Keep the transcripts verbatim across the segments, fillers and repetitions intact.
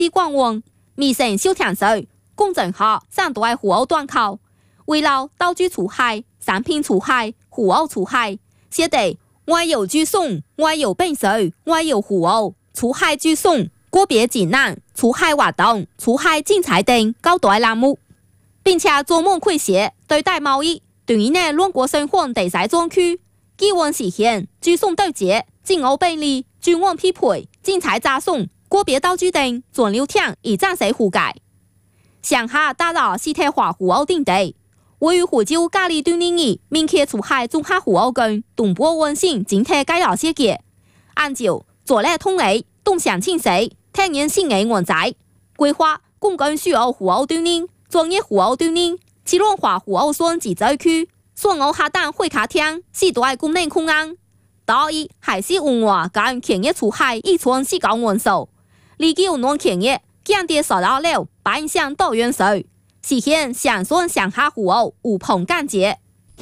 地广旺，米城小田水，公正下三大虎鸥断口，为了道具除害、产品除害、虎鸥除害，写地外有居送，外有备水，外有虎鸥，除害居送，个别指南，除害活动，除害竞赛等九大栏目，并且做梦诙谐对待贸易，对于呢两国生活第三专区，基本实现居送对接，进欧便利，均网匹配，竞赛加送，个别道具等全流畅以暂时覆盖。上下打造实体化虎鸥定地。位于湖州嘉里锻炼营明确出海综合虎鸥群东部温馨整体改造设计，按照作业统一、动向清晰、体验性的原则，规划共建需要虎鸥锻炼、专业虎鸥锻炼、自然化虎鸥村自治区、双澳下蛋会客厅四大功能空间。第一，海事文化跟企业出海以存四高元素，利用农企业降低塑料流，不影响多元素。实现上山上下虎鸥无棚干结。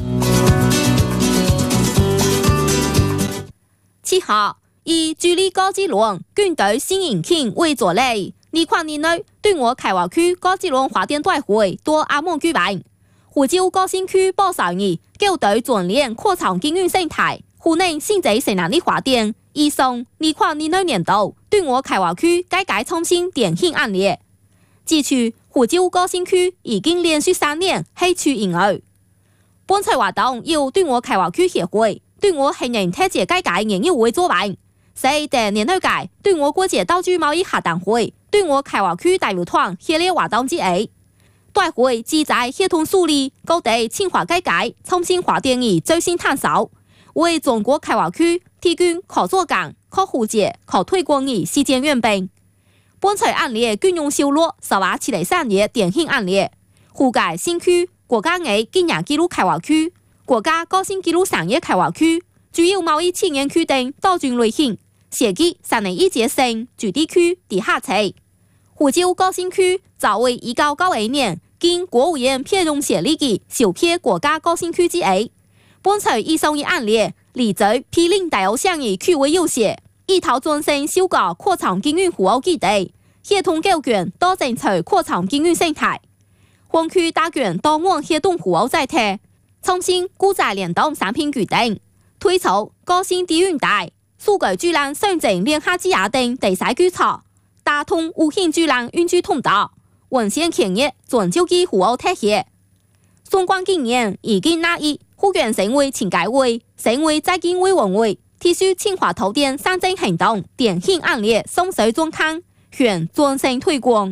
七号，以助力高智能军队新引擎为助力，二款年内对我开发区高智能发电大会多阿蒙举办。湖州高新区保守义旧队全链扩张经营生态，湖内新制成能力发电，以上二款年内年度对我开发区改革创新典型案例。指出，湖州高新区已经连续三年黑区营业。本次活动由对我开发区协会对我行人特节改革研究会主办，是第年头届对我国际道具贸易洽谈会对我开发区代表团系列活动之一。大会旨在协同梳理各地清华改革创新发展的最新探索，为中国开发区提供可做工、可互解、可推广的实践愿景。本次案例军用修路十八七零产业典型案例，湖界新区国家的经验纪录开发区、国家高新纪录产业开发区、主要贸易青年区等多种类型，设计三年一节性主地区地下车。湖州高新区作为一九九一年经国务院批准设立的首批国家高新区之一。本次以上的案例，例如毗邻大澳乡的区位优势。以头转身修改扩张经营虎鸥基地，协同构建多争取扩张经营生态。湾区打卷多网协同虎鸥载体，创新股债联动产品决定，推出高新低运带、数据巨浪上证联合指压等第三举措，打通无线巨浪运输通道，完善企业全球级虎鸥体系。相关经验已经纳入福建省委前改委、省委再建委员会。提出清华投电三证行动典型案例送水中康，选专项推广。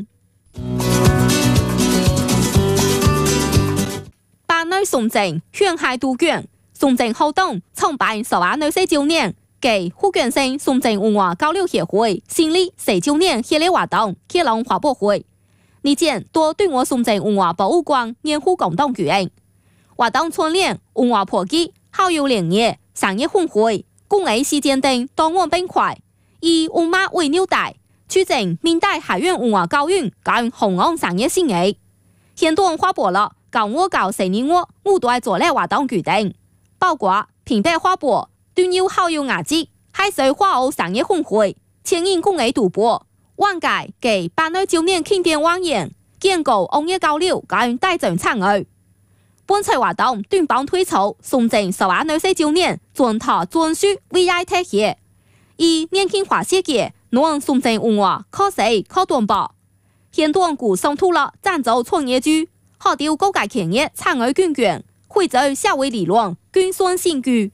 八内送证宣海杜卷，送证活动创办十八内四周年，给福建省送证文化交流协会成立四周年系列活动开朗发布会。日前多对我送证文化博物馆年护共同举行，活动串联文化普及、校友联业、商业混会。工艺时间等多元板块，以文化为纽带，促进明代海员文化教育跟红岸产业兴起。现段发布了教我教十年我五大作业活动决定，包括平北花博、端游校友雅集、海水花鸥产业混会、牵引工艺赌博、万界给八内周年庆典晚宴，建构工业交流跟带动产业。本次活动端帮推出送证十八内四周年全套专属 V I 体系，以年轻化设计，让送证文化可视可传播。现段股送出了赞助创业局，好调各界企业参与捐捐，汇聚社会理论，捐酸新据。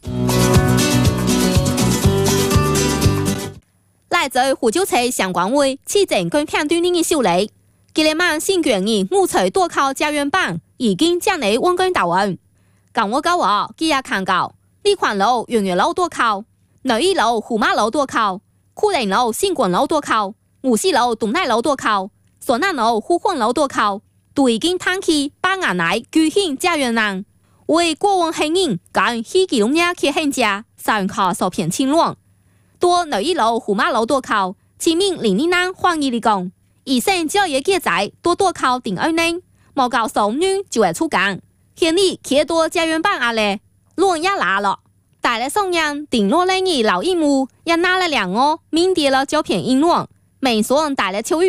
来自湖州市相关委市政跟片段的修理，今日晚新捐的五岁多考家园版。已经将你温根答案。跟我讲话，记也看到，李款路、圆圆路多考，内一路、虎马路多考，酷林路、新滚路多考，五西路、东奈路多考，索南路、虎混路多考，都已经摊起八年来巨型家园人，为过往行人跟希吉隆亚去行家，上考受骗清乱。多内一路、虎马路多考，前面零零难欢迎你讲，以上只要有记载多多考定二年。冇教送女就会出港，现你企多家园版阿咧，路也拉了，大了送人顶落来你老一幕，也拿了两哦，明跌了胶片英乱，美索大了秋雨。